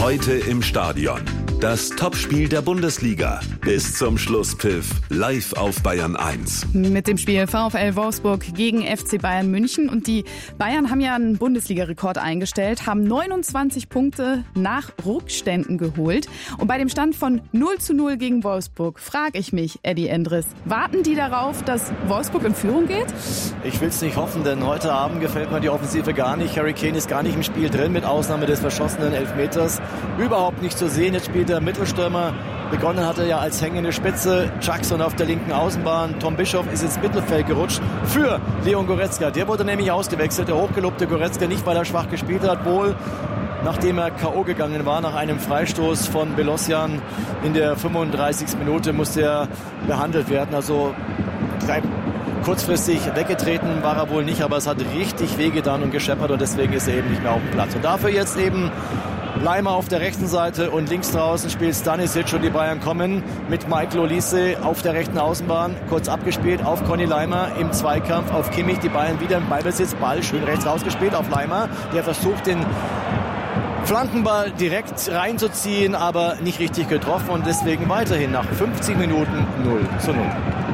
Heute im Stadion. Das Topspiel der Bundesliga. Bis zum Schlusspfiff. Live auf Bayern 1. Mit dem Spiel VfL Wolfsburg gegen FC Bayern München. Und die Bayern haben ja einen Bundesliga-Rekord eingestellt, haben 29 Punkte nach Rückständen geholt. Und bei dem Stand von 0:0 gegen Wolfsburg frage ich mich, Eddie Endres, warten die darauf, dass Wolfsburg in Führung geht? Ich will es nicht hoffen, denn heute Abend gefällt mir die Offensive gar nicht. Harry Kane ist gar nicht im Spiel drin, mit Ausnahme des verschossenen Elfmeters. Überhaupt nicht zu sehen. Jetzt spielt der Mittelstürmer. Begonnen hatte ja als hängende Spitze Jackson auf der linken Außenbahn. Tom Bischoff ist ins Mittelfeld gerutscht für Leon Goretzka. Der wurde nämlich ausgewechselt. Der hochgelobte Goretzka, nicht weil er schwach gespielt hat, wohl nachdem er K.O. gegangen war, nach einem Freistoß von Belosian in der 35. Minute musste er behandelt werden. Also kurzfristig weggetreten war er wohl nicht, aber es hat richtig wehgetan und gescheppert und deswegen ist er eben nicht mehr auf dem Platz. Und dafür jetzt eben Leimer auf der rechten Seite und links draußen spielt Stanisic und die Bayern kommen mit Michael Olise auf der rechten Außenbahn. Kurz abgespielt auf Conny Leimer im Zweikampf auf Kimmich. Die Bayern wieder im Ballbesitz. Ball schön rechts rausgespielt auf Leimer. Der versucht den Flankenball direkt reinzuziehen, aber nicht richtig getroffen und deswegen weiterhin nach 50 Minuten 0:0.